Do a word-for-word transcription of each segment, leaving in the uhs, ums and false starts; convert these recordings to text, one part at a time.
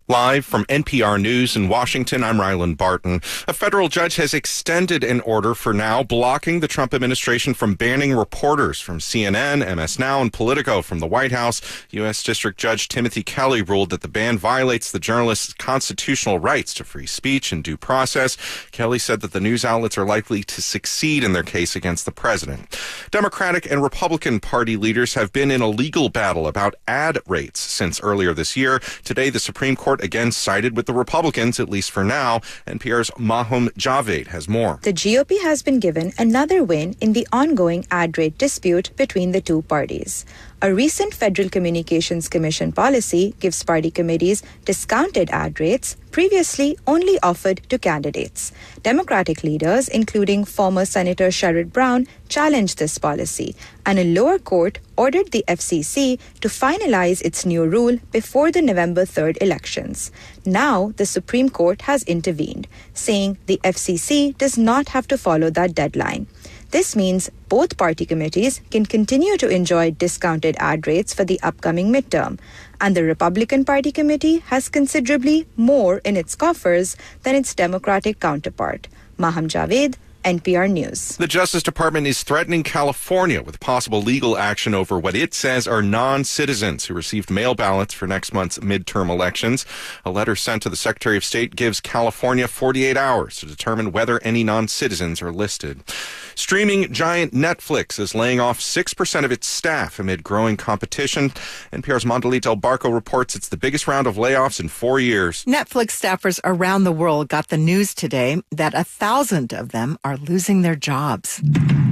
Live from N P R News in Washington, I'm Ryland Barton. A federal judge has extended an order for now blocking the Trump administration from banning reporters from C N N, M S Now, and Politico from the White House. U S. District Judge Timothy Kelly ruled that the ban violates the journalists' constitutional rights to free speech and due process. Kelly said that the news outlets are likely to succeed in their case against the president. Democratic and Republican Party leaders have been in a legal battle about ad rates since earlier this year. Today, the Supreme Court again sided with the Republicans, at least for now. N P R's Maham Javed has more. The G O P has been given another win in the ongoing ad rate dispute between the two parties. A recent Federal Communications Commission policy gives party committees discounted ad rates previously only offered to candidates. Democratic leaders, including former Senator Sherrod Brown, challenged this policy, and a lower court ordered the F C C to finalize its new rule before the November third elections. Now, the Supreme Court has intervened, saying the F C C does not have to follow that deadline. This means both party committees can continue to enjoy discounted ad rates for the upcoming midterm, and the Republican Party committee has considerably more in its coffers than its Democratic counterpart. Maham Javed, N P R News. The Justice Department is threatening California with possible legal action over what it says are non-citizens who received mail ballots for next month's midterm elections. A letter sent to the Secretary of State gives California forty-eight hours to determine whether any non-citizens are listed. Streaming giant Netflix is laying off six percent of its staff amid growing competition. N P R's Mondelita Del Barco reports it's the biggest round of layoffs in four years. Netflix staffers around the world got the news today that a thousand of them are losing their jobs.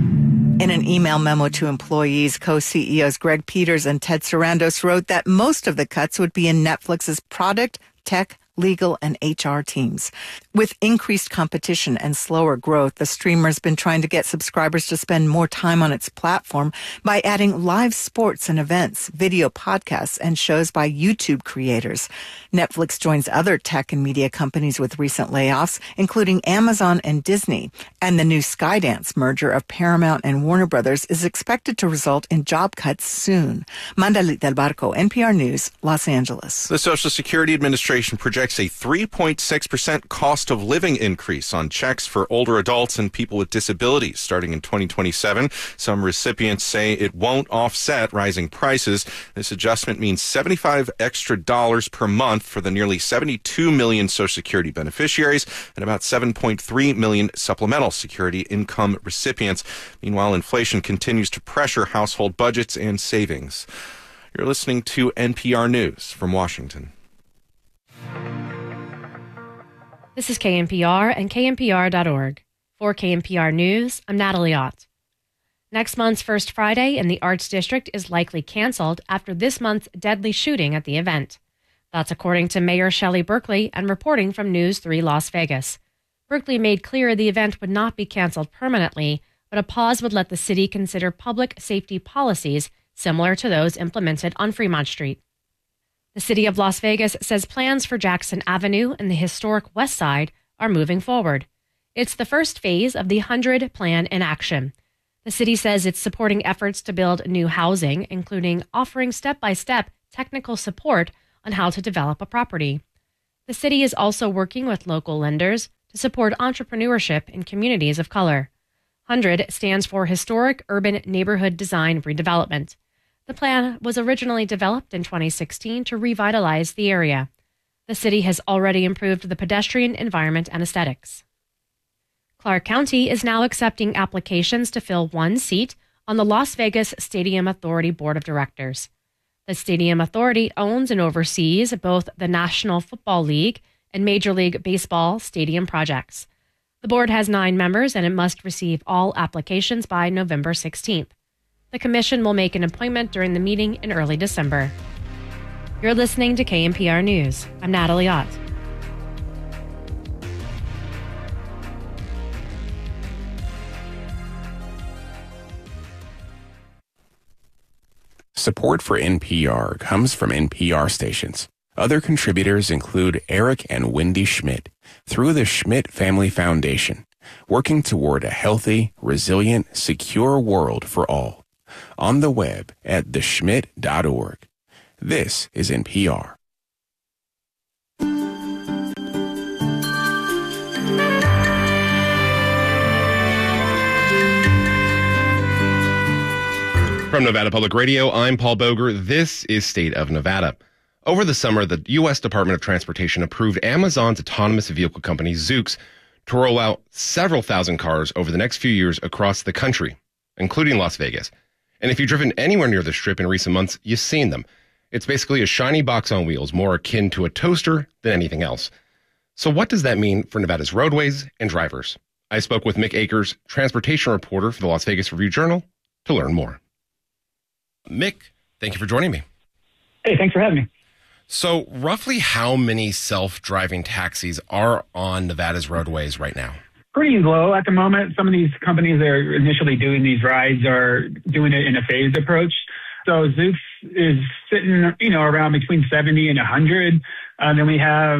In an email memo to employees, co-C E Os Greg Peters and Ted Sarandos wrote that most of the cuts would be in Netflix's product, tech, legal, and H R teams. With increased competition and slower growth, the streamer's been trying to get subscribers to spend more time on its platform by adding live sports and events, video podcasts, and shows by YouTube creators. Netflix joins other tech and media companies with recent layoffs, including Amazon and Disney. And the new Skydance merger of Paramount and Warner Brothers is expected to result in job cuts soon. Mandalit Del Barco, N P R News, Los Angeles. The Social Security Administration projects a three point six percent cost of living increase on checks for older adults and people with disabilities starting in twenty twenty-seven. Some recipients say it won't offset rising prices. This adjustment means seventy-five extra dollars per month for the nearly seventy-two million Social Security beneficiaries and about seven point three million supplemental security income recipients. Meanwhile, inflation continues to pressure household budgets and savings. You're listening to N P R News from Washington. This is K N P R and K N P R dot org. For K N P R News, I'm Natalie Ott. Next month's First Friday in the Arts District is likely canceled after this month's deadly shooting at the event. That's according to Mayor Shelley Berkeley and reporting from News three Las Vegas. Berkeley made clear the event would not be canceled permanently, but a pause would let the city consider public safety policies similar to those implemented on Fremont Street. The city of Las Vegas says plans for Jackson Avenue and the historic West Side are moving forward. It's the first phase of the one hundred Plan in action. The city says it's supporting efforts to build new housing, including offering step-by-step technical support on how to develop a property. The city is also working with local lenders to support entrepreneurship in communities of color. one hundred stands for Historic Urban Neighborhood Design Redevelopment. The plan was originally developed in twenty sixteen to revitalize the area. The city has already improved the pedestrian environment and aesthetics. Clark County is now accepting applications to fill one seat on the Las Vegas Stadium Authority Board of Directors. The Stadium Authority owns and oversees both the National Football League and Major League Baseball stadium projects. The board has nine members and it must receive all applications by November sixteenth. The commission will make an appointment during the meeting in early December. You're listening to K N P R News. I'm Natalie Ott. Support for N P R comes from N P R stations. Other contributors include Eric and Wendy Schmidt through the Schmidt Family Foundation, working toward a healthy, resilient, secure world for all. On the web at the schmidt dot org. This is N P R. From Nevada Public Radio, I'm Paul Boger. This is State of Nevada. Over the summer, the U S Department of Transportation approved Amazon's autonomous vehicle company, Zoox, to roll out several thousand cars over the next few years across the country, including Las Vegas. And if you've driven anywhere near the Strip in recent months, you've seen them. It's basically a shiny box on wheels, more akin to a toaster than anything else. So what does that mean for Nevada's roadways and drivers? I spoke with Mick Akers, transportation reporter for the Las Vegas Review-Journal, to learn more. Mick, thank you for joining me. Hey, thanks for having me. So roughly how many self-driving taxis are on Nevada's roadways right now? Pretty low at the moment. Some of these companies that are initially doing these rides are doing it in a phased approach. So Zoox is sitting, you know, around between seventy and one hundred. Uh, then we have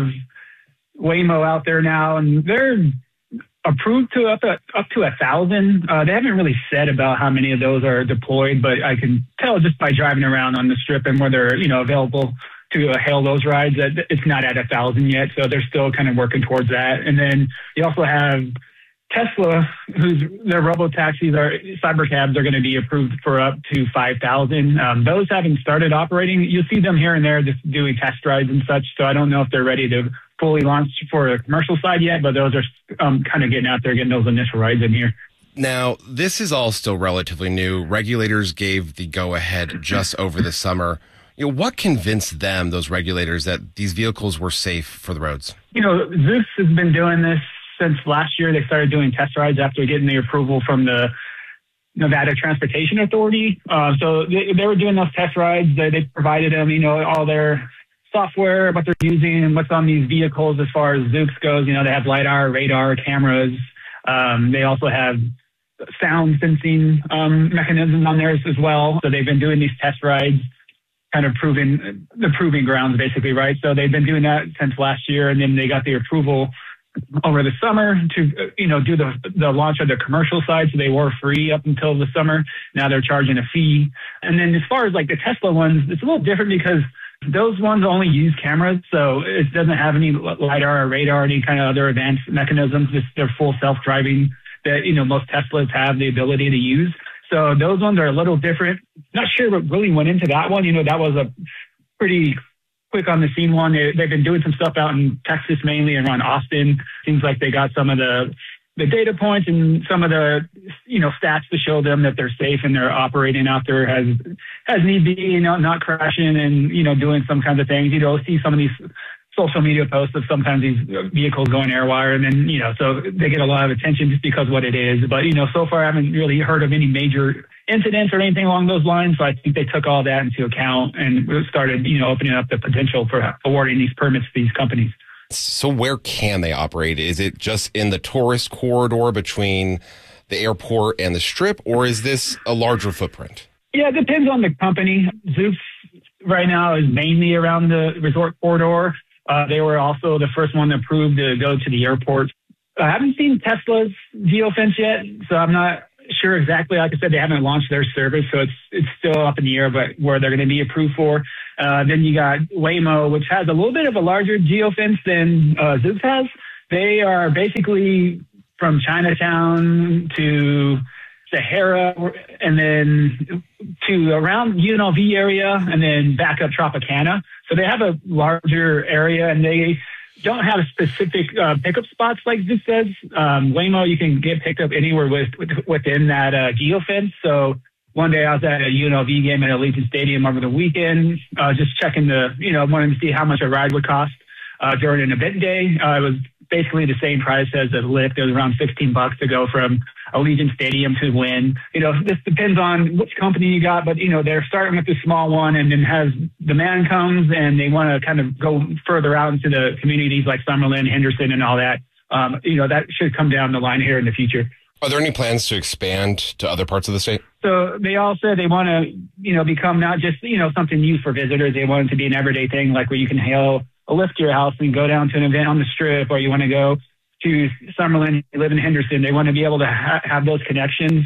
Waymo out there now, and they're approved to up to, up to one thousand. Uh, they haven't really said about how many of those are deployed, but I can tell just by driving around on the Strip and where they're, you know, available to uh, hail those rides that it's not at a thousand yet. So they're still kind of working towards that. And then you also have Tesla, whose their robo taxis are cybercabs are going to be approved for up to five thousand. Um, those haven't started operating. You'll see them here and there just doing test rides and such. So I don't know if they're ready to fully launch for the commercial side yet, but those are um, kind of getting out there, getting those initial rides in here. Now, this is all still relatively new. Regulators gave the go-ahead just over the summer. You know, what convinced them, those regulators, that these vehicles were safe for the roads? You know, Zoox has been doing this since last year. They started doing test rides after getting the approval from the Nevada Transportation Authority. Uh, so they, they were doing those test rides. They, they provided them, you know, all their software, what they're using, and what's on these vehicles as far as Zoox goes. You know, they have LiDAR, radar, cameras. Um, they also have sound sensing um, mechanisms on theirs as well. So they've been doing these test rides, kind of proving the proving grounds, basically, right? So they've been doing that since last year, and then they got the approval over the summer to, you know, do the the launch of the commercial side. So they were free up until the summer. Now they're charging a fee. And then as far as like the Tesla ones, it's a little different because those ones only use cameras. So it doesn't have any LiDAR or radar, any kind of other advanced mechanisms. Just they're full self-driving that, you know, most Teslas have the ability to use. So those ones are a little different. Not sure what really went into that one. You know, that was a pretty quick on the scene one. They, they've been doing some stuff out in Texas mainly and around Austin. Seems like they got some of the the data points and some of the, you know, stats to show them that they're safe and they're operating out there as as need be, you know, not crashing and, you know, doing some kinds of things. You know, see some of these social media posts of sometimes these vehicles going airwire, and then, you know, so they get a lot of attention just because of what it is. But, you know, so far I haven't really heard of any major incidents or anything along those lines. So I think they took all that into account and started, you know, opening up the potential for awarding these permits to these companies. So where can they operate? Is it just in the tourist corridor between the airport and the Strip, or is this a larger footprint? Yeah, it depends on the company. Zoox right now is mainly around the resort corridor. Uh, they were also the first one approved to go to the airport. I haven't seen Tesla's geofence yet, so I'm not sure exactly. Like I said, they haven't launched their service, so it's it's still up in the air, but where they're going to be approved for. Uh, then you got Waymo, which has a little bit of a larger geofence than uh, Zoox has. They are basically from Chinatown to Sahara, and then to around U N L V area, and then back up Tropicana. So they have a larger area, and they don't have specific uh, pickup spots like Zoox says. Um, Waymo, you can get picked up anywhere with, with, within that uh, geofence. So one day I was at a U N L V game at Allegiant Stadium over the weekend, uh, just checking the, you know, wanting to see how much a ride would cost uh, during an event day. Uh, it was basically the same price as a Lyft. It was around sixteen bucks to go from Allegiant Stadium to Wynn. You know, this depends on which company you got, but, you know, they're starting with the small one, and then as demand comes and they want to kind of go further out into the communities like Summerlin, Henderson, and all that, um, you know, that should come down the line here in the future. Are there any plans to expand to other parts of the state? So they all said they want to, you know, become not just, you know, something used for visitors. They want it to be an everyday thing, like where you can hail a Lyft to your house and go down to an event on the Strip, or you want to go to Summerlin, you live in Henderson. They want to be able to ha- have those connections.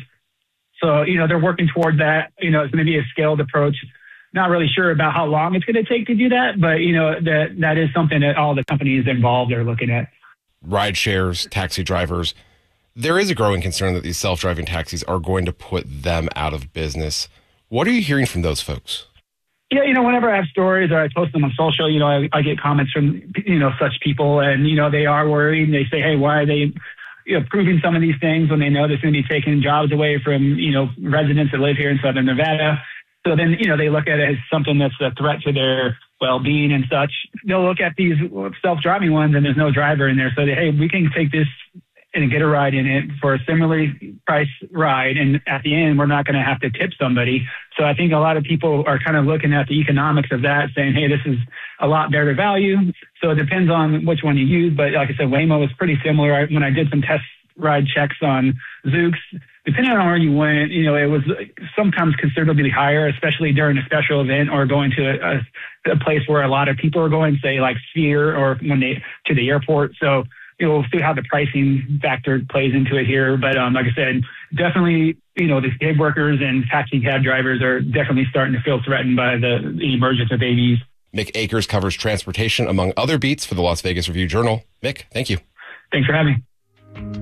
So, you know, they're working toward that. You know, it's going to be a scaled approach. Not really sure about how long it's going to take to do that, but, you know, that that is something that all the companies involved are looking at. Ride shares, taxi drivers. There is a growing concern that these self-driving taxis are going to put them out of business. What are you hearing from those folks? Yeah, you know, whenever I have stories or I post them on social, you know, I, I get comments from, you know, such people, and, you know, they are worried, and they say, hey, why are they, you know, approving some of these things when they know they're going to be taking jobs away from, you know, residents that live here in Southern Nevada. So then, you know, they look at it as something that's a threat to their well-being and such. They'll look at these self-driving ones and there's no driver in there. So they, hey, we can take this and get a ride in it for a similarly priced ride. And at the end, we're not going to have to tip somebody. So I think a lot of people are kind of looking at the economics of that, saying, hey, this is a lot better value. So it depends on which one you use. But like I said, Waymo was pretty similar. When I did some test ride checks on Zoox, depending on where you went, you know, it was sometimes considerably higher, especially during a special event or going to a, a, a place where a lot of people are going, say like Sphere or when they to the airport. So, you know, we'll see how the pricing factor plays into it here. But um, like I said, definitely, you know, the gig workers and taxi cab drivers are definitely starting to feel threatened by the, the emergence of A Vs. Mick Akers covers transportation, among other beats, for the Las Vegas Review-Journal. Mick, thank you. Thanks for having me.